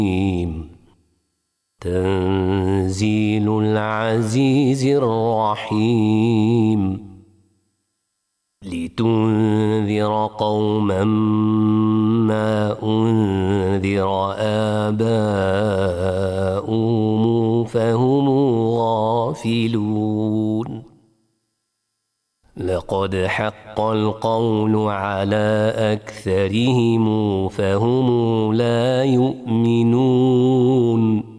تنزيل العزيز الرحيم لتنذر قوما ما أنذر آباؤهم فهم غافلون لقد حق القول على أكثرهم فهم لا يؤمنون